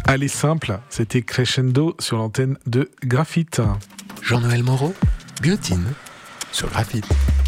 Allez simple, c'était Crescendo sur l'antenne de Graphite. Jean-Noël Moreau, Guillotine sur Graphite.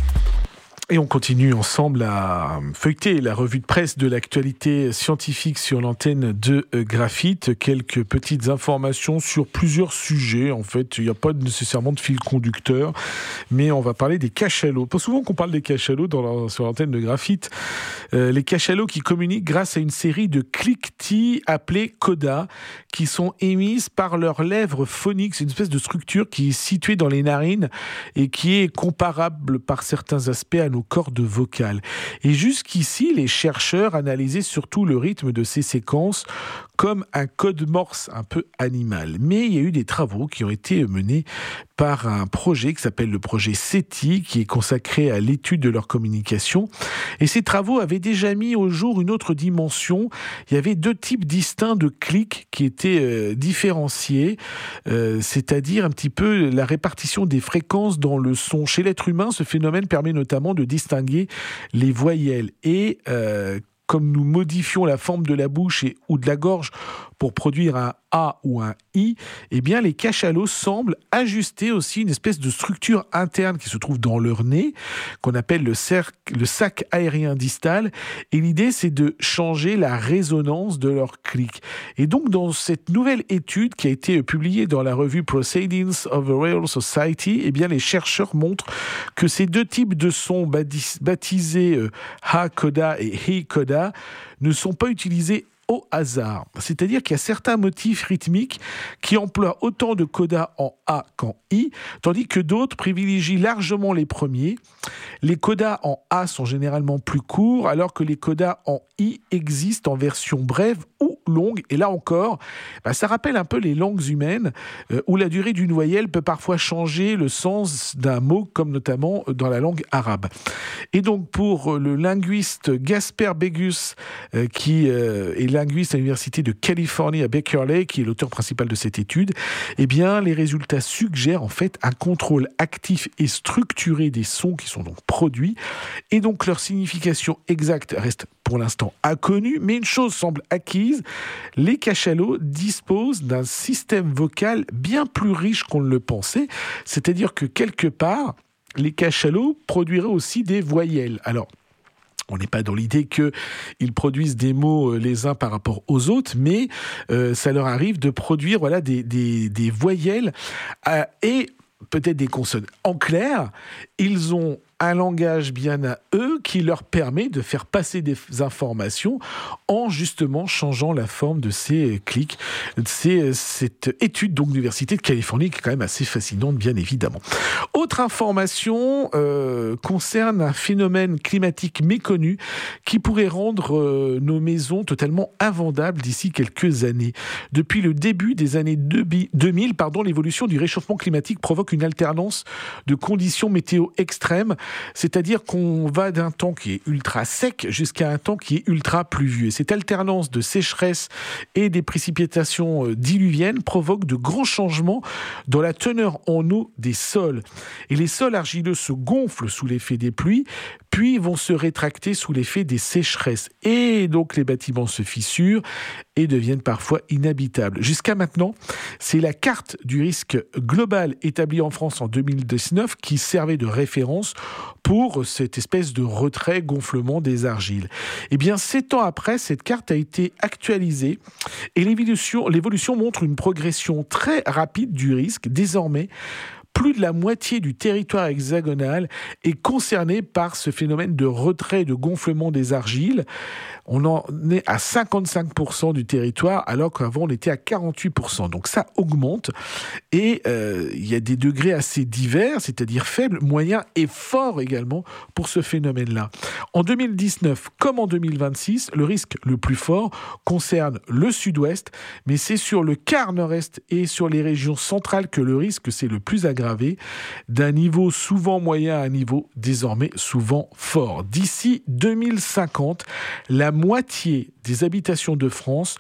Et on continue ensemble à feuilleter la revue de presse de l'actualité scientifique sur l'antenne de Graphite. Quelques petites informations sur plusieurs sujets. En fait, il n'y a pas nécessairement de fil conducteur, mais on va parler des cachalots. Pas souvent qu'on parle des cachalots sur l'antenne de Graphite. Les cachalots qui communiquent grâce à une série de cliquetis appelés codas, qui sont émises par leurs lèvres phoniques. C'est une espèce de structure qui est située dans les narines et qui est comparable par certains aspects à nos cordes vocales. Et jusqu'ici, les chercheurs analysaient surtout le rythme de ces séquences comme un code morse un peu animal. Mais il y a eu des travaux qui ont été menés par un projet qui s'appelle le projet SETI, qui est consacré à l'étude de leur communication. Et ces travaux avaient déjà mis au jour une autre dimension. Il y avait deux types distincts de clics qui étaient différenciés, c'est-à-dire un petit peu la répartition des fréquences dans le son. Chez l'être humain, ce phénomène permet notamment de distinguer les voyelles. Et comme nous modifions la forme de la bouche ou de la gorge pour produire un A ou un I, eh bien les cachalots semblent ajuster aussi une espèce de structure interne qui se trouve dans leur nez, qu'on appelle le sac aérien distal. Et l'idée, c'est de changer la résonance de leur clic. Et donc, dans cette nouvelle étude qui a été publiée dans la revue Proceedings of the Royal Society, eh bien les chercheurs montrent que ces deux types de sons baptisés Ha-coda et He-coda ne sont pas utilisés au hasard. C'est-à-dire qu'il y a certains motifs rythmiques qui emploient autant de codas en A qu'en I, tandis que d'autres privilégient largement les premiers. Les codas en A sont généralement plus courts, alors que les codas en I existent en version brève ou longue. Et là encore, ça rappelle un peu les langues humaines, où la durée d'une voyelle peut parfois changer le sens d'un mot, comme notamment dans la langue arabe. Et donc pour le linguiste Gasper Begus, qui est linguiste à l'Université de Californie à Berkeley, qui est l'auteur principal de cette étude, eh bien, les résultats suggèrent en fait un contrôle actif et structuré des sons qui sont donc produits, et donc leur signification exacte reste pour l'instant inconnue, mais une chose semble acquise, les cachalots disposent d'un système vocal bien plus riche qu'on ne le pensait, c'est-à-dire que quelque part, les cachalots produiraient aussi des voyelles. Alors, on n'est pas dans l'idée qu'ils produisent des mots les uns par rapport aux autres, mais ça leur arrive de produire des voyelles et peut-être des consonnes. En clair, ils ont un langage bien à eux qui leur permet de faire passer des informations en justement changeant la forme de ces clics. C'est cette étude donc, de l'Université de Californie qui est quand même assez fascinante, bien évidemment. Autre information concerne un phénomène climatique méconnu qui pourrait rendre nos maisons totalement invendables d'ici quelques années. Depuis le début des années 2000, l'évolution du réchauffement climatique provoque une alternance de conditions météo extrêmes. C'est-à-dire qu'on va d'un temps qui est ultra sec jusqu'à un temps qui est ultra pluvieux. Cette alternance de sécheresse et des précipitations diluviennes provoque de grands changements dans la teneur en eau des sols. Et les sols argileux se gonflent sous l'effet des pluies, puis vont se rétracter sous l'effet des sécheresses. Et donc les bâtiments se fissurent et deviennent parfois inhabitables. Jusqu'à maintenant, c'est la carte du risque global établie en France en 2019 qui servait de référence pour cette espèce de retrait-gonflement des argiles. Eh bien, 7 ans après, cette carte a été actualisée et l'évolution montre une progression très rapide du risque. Désormais, plus de la moitié du territoire hexagonal est concerné par ce phénomène de retrait, de gonflement des argiles. On en est à 55% du territoire, alors qu'avant on était à 48%. Donc ça augmente. Et il y a des degrés assez divers, c'est-à-dire faibles, moyens et forts également pour ce phénomène-là. En 2019, comme en 2026, le risque le plus fort concerne le sud-ouest, mais c'est sur le quart nord-est et sur les régions centrales que le risque c'est le plus aggravé, d'un niveau souvent moyen à un niveau désormais souvent fort. D'ici 2050, la moitié des habitations de France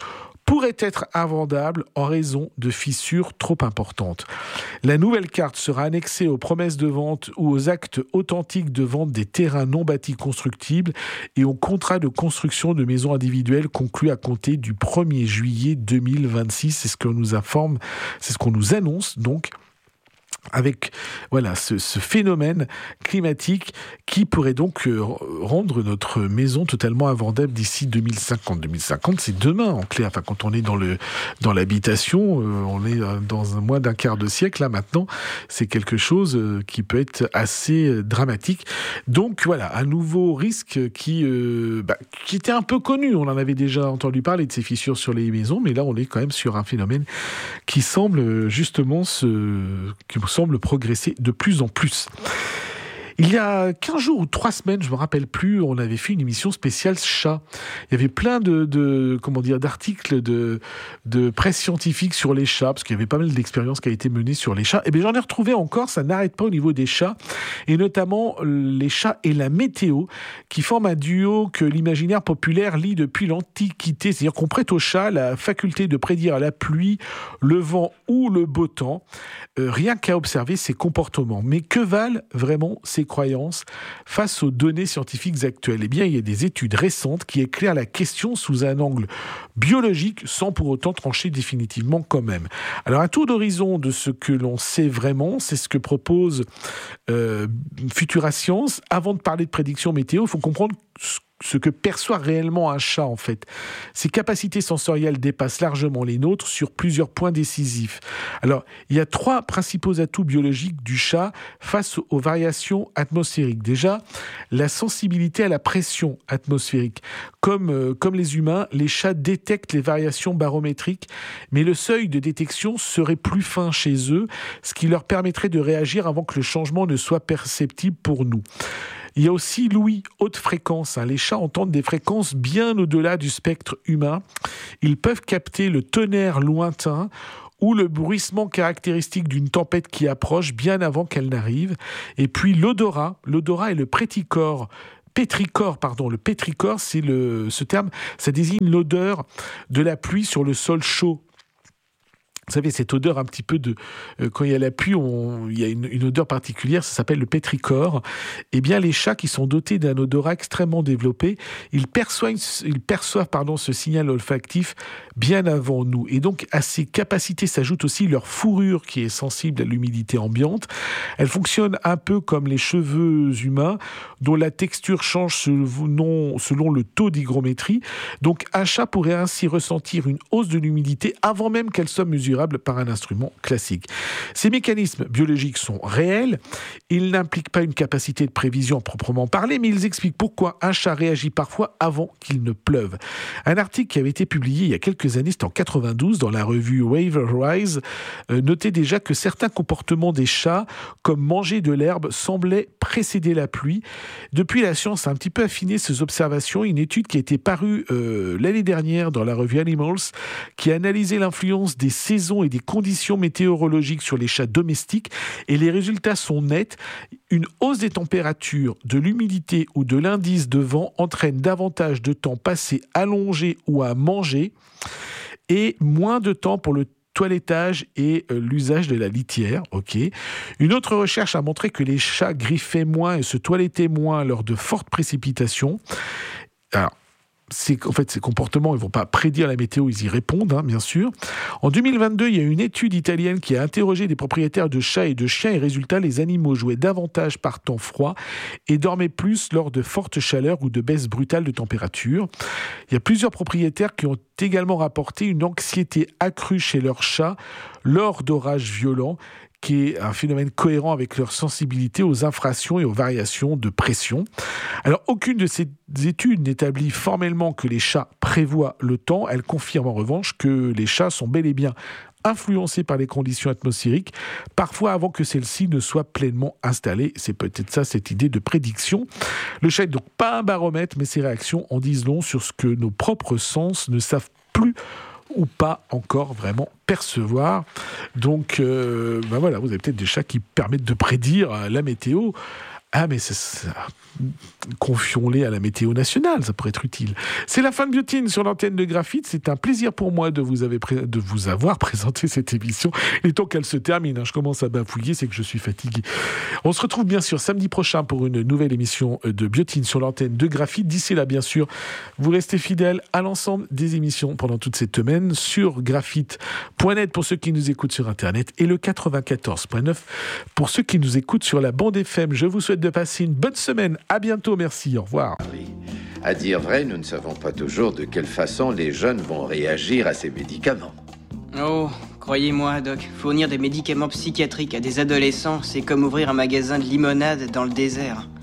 pourrait être invendable en raison de fissures trop importantes. La nouvelle carte sera annexée aux promesses de vente ou aux actes authentiques de vente des terrains non bâtis constructibles et aux contrats de construction de maisons individuelles conclus à compter du 1er juillet 2026. C'est ce qu'on nous annonce donc, avec ce phénomène climatique qui pourrait donc rendre notre maison totalement invendable d'ici 2050. 2050, c'est demain en clair. Enfin, quand on est dans l'habitation, on est dans moins d'un quart de siècle. Là, maintenant, c'est quelque chose qui peut être assez dramatique. Donc voilà, un nouveau risque qui était un peu connu. On en avait déjà entendu parler de ces fissures sur les maisons, mais là, on est quand même sur un phénomène qui semble justement semble progresser de plus en plus. Il y a 15 jours ou 3 semaines, je me rappelle plus, on avait fait une émission spéciale chat. Il y avait plein d'articles de presse scientifique sur les chats, parce qu'il y avait pas mal d'expériences qui a été menées sur les chats. Et bien j'en ai retrouvé encore, ça n'arrête pas au niveau des chats, et notamment les chats et la météo, qui forment un duo que l'imaginaire populaire lie depuis l'Antiquité. C'est-à-dire qu'on prête aux chats la faculté de prédire la pluie, le vent ou le beau temps, rien qu'à observer ses comportements. Mais que valent vraiment ces croyances face aux données scientifiques actuelles? Eh bien, il y a des études récentes qui éclairent la question sous un angle biologique sans pour autant trancher définitivement quand même. Alors, un tour d'horizon de ce que l'on sait vraiment, c'est ce que propose Futura Science. Avant de parler de prédiction météo, il faut comprendre ce que perçoit réellement un chat, en fait. Ses capacités sensorielles dépassent largement les nôtres sur plusieurs points décisifs. Alors, il y a 3 principaux atouts biologiques du chat face aux variations atmosphériques. Déjà, la sensibilité à la pression atmosphérique. Comme les humains, les chats détectent les variations barométriques, mais le seuil de détection serait plus fin chez eux, ce qui leur permettrait de réagir avant que le changement ne soit perceptible pour nous. Il y a aussi l'ouïe haute fréquence. Les chats entendent des fréquences bien au-delà du spectre humain. Ils peuvent capter le tonnerre lointain ou le bruissement caractéristique d'une tempête qui approche bien avant qu'elle n'arrive. Et puis l'odorat. L'odorat est le pétrichor. Le pétrichor, ce terme, ça désigne l'odeur de la pluie sur le sol chaud. Vous savez, cette odeur un petit peu quand il y a la pluie, il y a une odeur particulière, ça s'appelle le pétrichor. Eh bien, les chats qui sont dotés d'un odorat extrêmement développé, ils perçoivent ce signal olfactif bien avant nous. Et donc, à ces capacités s'ajoute aussi leur fourrure qui est sensible à l'humidité ambiante. Elle fonctionne un peu comme les cheveux humains, dont la texture change selon le taux d'hygrométrie. Donc, un chat pourrait ainsi ressentir une hausse de l'humidité avant même qu'elle soit mesurée par un instrument classique. Ces mécanismes biologiques sont réels. Ils n'impliquent pas une capacité de prévision à proprement parler, mais ils expliquent pourquoi un chat réagit parfois avant qu'il ne pleuve. Un article qui avait été publié il y a quelques années, c'était en 92, dans la revue Wave Rise, notait déjà que certains comportements des chats, comme manger de l'herbe, semblaient précéder la pluie. Depuis, la science a un petit peu affiné ces observations. Une étude qui a été parue l'année dernière dans la revue Animals, qui a analysé l'influence des saisons et des conditions météorologiques sur les chats domestiques, et les résultats sont nets. Une hausse des températures, de l'humidité ou de l'indice de vent entraîne davantage de temps passé allongé ou à manger et moins de temps pour le toilettage et l'usage de la litière. Une autre recherche a montré que les chats griffaient moins et se toilettaient moins lors de fortes précipitations. Alors, ces comportements, ils ne vont pas prédire la météo, ils y répondent, bien sûr. En 2022, il y a une étude italienne qui a interrogé des propriétaires de chats et de chiens, et résultat, les animaux jouaient davantage par temps froid et dormaient plus lors de fortes chaleurs ou de baisses brutales de température. Il y a plusieurs propriétaires qui ont également rapporté une anxiété accrue chez leurs chats lors d'orages violents, qui est un phénomène cohérent avec leur sensibilité aux infractions et aux variations de pression. Alors, aucune de ces études n'établit formellement que les chats prévoient le temps. Elle confirme en revanche que les chats sont bel et bien influencés par les conditions atmosphériques, parfois avant que celles-ci ne soient pleinement installées. C'est peut-être ça, cette idée de prédiction. Le chat n'est donc pas un baromètre, mais ses réactions en disent long sur ce que nos propres sens ne savent plus ou pas encore vraiment percevoir. Donc, vous avez peut-être des chats qui permettent de prédire la météo. Ah, mais c'est ça. Confions-les à la météo nationale, ça pourrait être utile. C'est la fin de Biotine sur l'antenne de Graphite. C'est un plaisir pour moi de vous avoir présenté cette émission. Et tant qu'elle se termine, je commence à bafouiller, c'est que je suis fatigué. On se retrouve bien sûr samedi prochain pour une nouvelle émission de Biotine sur l'antenne de Graphite. D'ici là, bien sûr, vous restez fidèles à l'ensemble des émissions pendant toute cette semaine sur graphite.net pour ceux qui nous écoutent sur Internet et le 94.9 pour ceux qui nous écoutent sur la bande FM. Je vous souhaite de passer une bonne semaine. À bientôt, merci, au revoir. À dire vrai, nous ne savons pas toujours de quelle façon les jeunes vont réagir à ces médicaments. Oh, croyez-moi, Doc, fournir des médicaments psychiatriques à des adolescents, c'est comme ouvrir un magasin de limonade dans le désert.